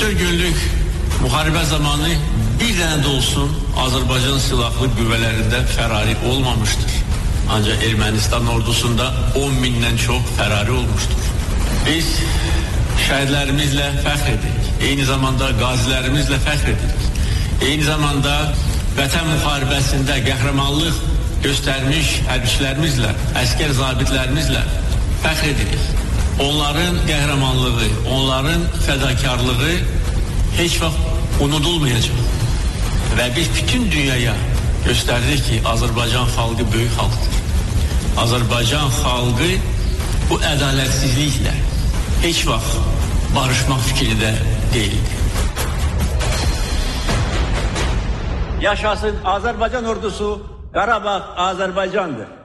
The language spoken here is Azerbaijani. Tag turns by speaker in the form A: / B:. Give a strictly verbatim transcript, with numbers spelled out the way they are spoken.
A: dörd günlük müharibə zamanı bir dənə də olsun Azərbaycan silahlı qüvvələrində fərari olmamışdır. Ancaq Ermənistan ordusunda on mindən çox fərari olmuşdur. Biz şəhidlərimizlə fəxr edirik. Eyni zamanda qazilərimizlə fəxr edirik. Eyni zamanda vətən müharibəsində qəhrəmanlıq göstərmiş hərbiçilərimizlə, əskər zabitlərimizlə fəxr edirik. Onların qəhrəmanlığı, onların fədakarlığı heç vaxt unudulmayacaq. Və biz bütün dünyaya göstərdik ki, Azərbaycan xalqı böyük xalqdır. Azərbaycan xalqı bu ədalətsizliklə heç vaxt barışmaq fikrində deyildi.
B: Yaşasın Azərbaycan ordusu, Qarabağ Azərbaycandır.